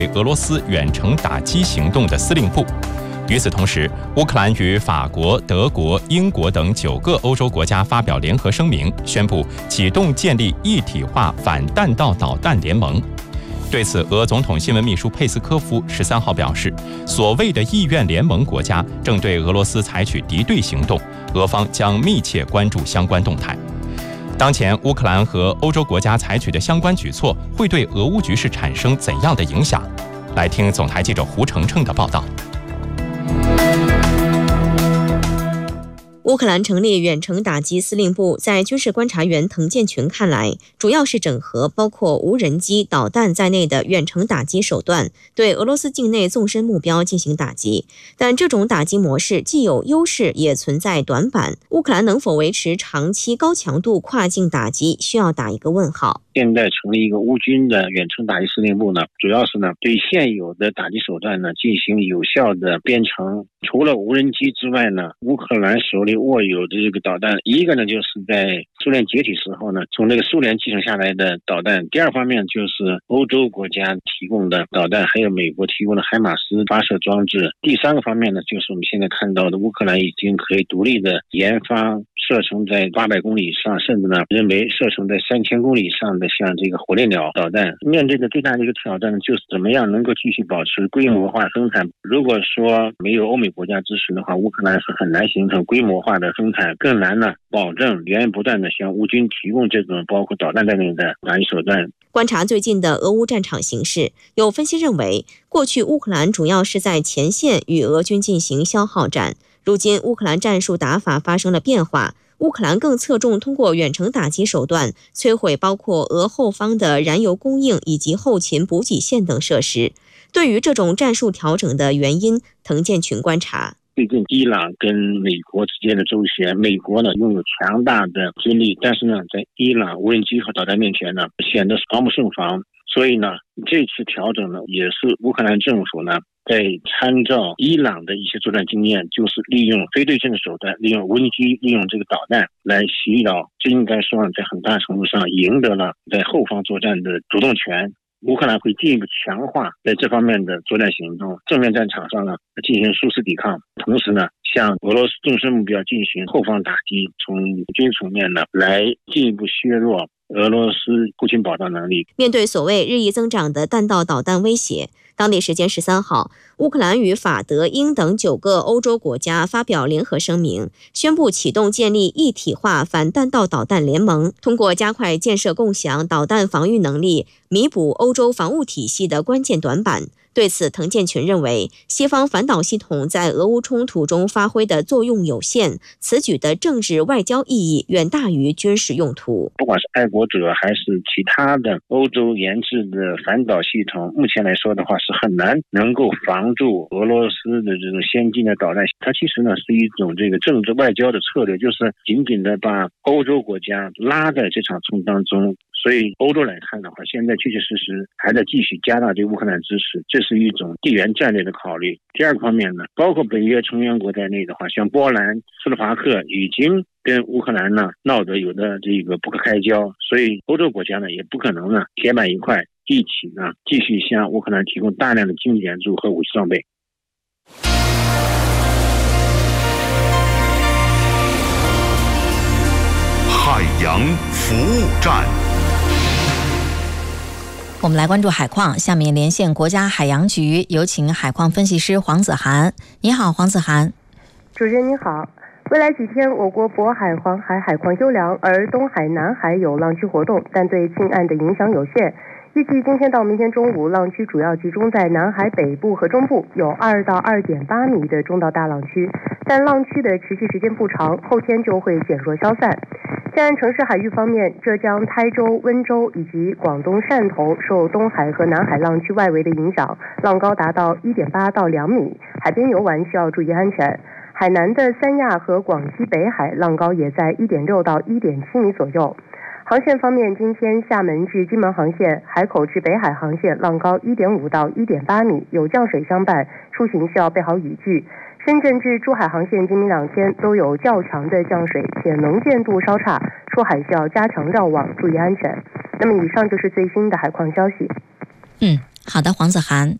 俄罗斯远程打击行动的司令部。与此同时，乌克兰与法国、德国、英国等9个欧洲国家发表联合声明，宣布启动建立一体化反弹道导弹联盟。对此，俄总统新闻秘书佩斯科夫13号表示，所谓的意愿联盟国家正对俄罗斯采取敌对行动，俄方将密切关注相关动态。当前，乌克兰和欧洲国家采取的相关举措会对俄乌局势产生怎样的影响？来听总台记者胡程程的报道。 乌克兰成立远程打击司令部，在军事观察员滕建群看来，主要是整合包括无人机、导弹在内的远程打击手段，对俄罗斯境内纵深目标进行打击。但这种打击模式既有优势，也存在短板。乌克兰能否维持长期高强度跨境打击，需要打一个问号。 现在成立一个乌军的远程打击司令部呢，主要是呢对现有的打击手段呢进行有效的编程。除了无人机之外呢，乌克兰手里握有的这个导弹，一个呢就是在苏联解体时候呢从这个苏联继承下来的导弹，第二方面就是欧洲国家提供的导弹，还有美国提供的海马斯发射装置。第三个方面呢，就是我们现在看到的乌克兰已经可以独立的研发射程在800公里以上，甚至呢认为射程在3000公里以上的像这个火烈鸟导弹。面对的最大的一个挑战呢，就是怎么样能够继续保持规模化生产。如果说没有欧美国家支持的话，乌克兰是很难形成规模化的生产，更难呢保证源源不断的向乌军提供这种包括导弹在内的打击手段。 观察最近的俄乌战场形势，有分析认为，过去乌克兰主要是在前线与俄军进行消耗战，如今乌克兰战术打法发生了变化，乌克兰更侧重通过远程打击手段摧毁包括俄后方的燃油供应以及后勤补给线等设施。对于这种战术调整的原因，滕建群观察， 最近伊朗跟美国之间的周旋，美国呢拥有强大的军力，但是呢在伊朗无人机和导弹面前呢显得防不胜防。所以呢这次调整呢也是乌克兰政府呢在参照伊朗的一些作战经验，就是利用非对称的手段，利用无人机，利用这个导弹来袭扰，这应该说在很大程度上赢得了在后方作战的主动权。乌克兰会进一步强化在这方面的作战行动，正面战场上呢进行殊死抵抗，同时呢向俄罗斯纵深目标进行后方打击，从军层面呢来进一步削弱俄罗斯后勤保障能力。 面对所谓日益增长的弹道导弹威胁，当地时间13号，乌克兰与法德、英等9个欧洲国家发表联合声明，宣布启动建立一体化反弹道导弹联盟，通过加快建设共享导弹防御能力，弥补欧洲防务体系的关键短板。对此，滕建群认为，西方反导系统在俄乌冲突中发挥的作用有限，此举的政治外交意义远大于军事用途。 不管是爱国者还是其他的欧洲研制的反导系统，目前来说的话是很难能够防住俄罗斯的这种先进的导弹。它其实呢是一种这个政治外交的策略，就是紧紧的把欧洲国家拉在这场冲突当中。所以欧洲来看的话，现在确确实实还在继续加大对乌克兰支持，这是一种地缘战略的考虑。第二个方面呢，包括北约成员国在内的话，像波兰、斯洛伐克已经跟乌克兰呢闹得有的这个不可开交，所以欧洲国家呢也不可能呢铁板一块一起呢继续向乌克兰提供大量的经济援助和武器装备。 海洋服务站。 我们来关注海况，下面连线国家海洋局，有请海况分析师黄子涵。你好，黄子涵。 主持人您好。未来几天，我国渤海、黄海海况优良，而东海、南海有浪区活动，但对近岸的影响有限。预计今天到明天中午，浪区主要集中在南海北部和中部，有2到2.8米的中到大浪区，但浪区的持续时间不长，后天就会减弱消散。近岸城市海域方面，浙江台州、温州以及广东汕头受东海和南海浪区外围的影响，浪高达到1.8到2米，海边游玩需要注意安全。海南的三亚和广西北海浪高也在1.6到1.7米左右。航线方面，今天厦门至金门航线、海口至北海航线浪高1.5到1.8米，有降水相伴，出行需要备好雨具。深圳至珠海航线今明2天都有较强的降水，且能见度稍差，出海需要加强绕网，注意安全。那么以上就是最新的海况消息。 好的，黄子涵。